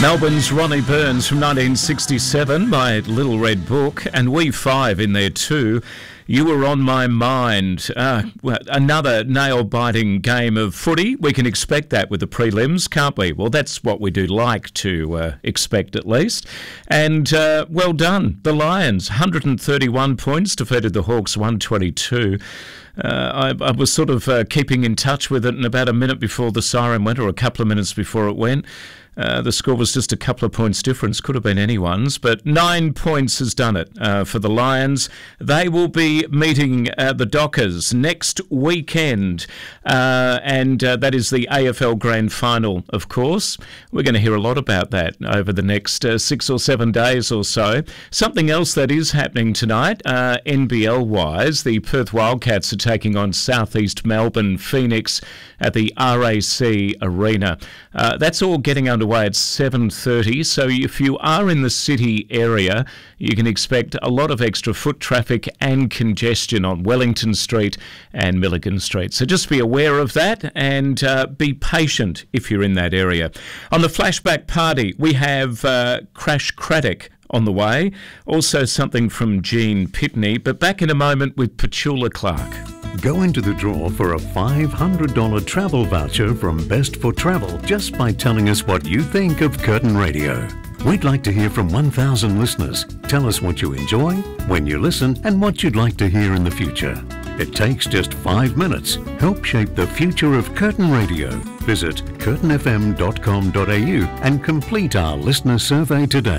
Melbourne's Ronnie Burns from 1967, My Little Red Book, and We Five in there too. You Were On My Mind. Another nail-biting game of footy. We can expect that with the prelims, can't we? Well, that's what we do like to expect at least. And well done. The Lions, 131 points, defeated the Hawks 122. I was sort of keeping in touch with it, and about a minute before the siren went, or a couple of minutes before it went, the score was just a couple of points difference. Could have been anyone's, but 9 points has done it for the Lions. They will be meeting the Dockers next weekend, and that is the AFL Grand Final, of course. We're going to hear a lot about that over the next 6 or 7 days or so. Something else that is happening tonight, NBL-wise, the Perth Wildcats are taking on Southeast Melbourne Phoenix at the RAC Arena. That's all getting underway at 7:30, so if you are in the city area, you can expect a lot of extra foot traffic and congestion on Wellington Street and Milligan Street. So just be aware of that and be patient if you're in that area. On the Flashback Party, we have Crash Craddock on the way, also something from Gene Pitney, but back in a moment with Petula Clark. Go into the draw for a $500 travel voucher from Best for Travel just by telling us what you think of Curtin Radio. We'd like to hear from 1,000 listeners. Tell us what you enjoy, when you listen, and what you'd like to hear in the future. It takes just 5 minutes. Help shape the future of Curtin Radio. Visit curtinfm.com.au and complete our listener survey today.